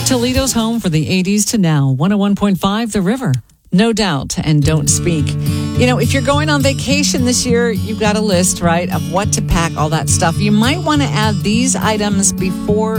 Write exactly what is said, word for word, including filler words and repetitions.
Toledo's home for the eighties to now. one oh one point five The River. No Doubt and Don't Speak. You know, if you're going on vacation this year, you've got a list, right, of what to pack, all that stuff. You might want to add these items before